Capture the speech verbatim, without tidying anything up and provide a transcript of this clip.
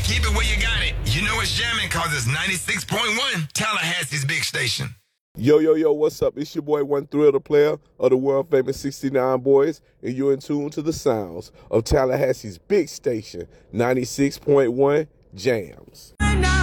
keep it where you got it. You know it's jamming cause it's ninety-six point one, Tallahassee's big station. Yo, yo, yo, what's up? It's your boy, One Thrill, the player of the world-famous sixty-nine Boys, and you're in tune to the sounds of Tallahassee's big station, ninety-six point one Jams.